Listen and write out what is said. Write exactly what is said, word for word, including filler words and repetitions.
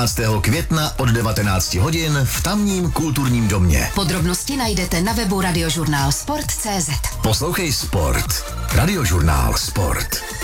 osmnáctého května od devatenáct hodin v tamním kulturním domě. Podrobnosti najdete na webu radiožurnál sport tečka cé zet. Poslouchej Sport. Radiožurnál Sport.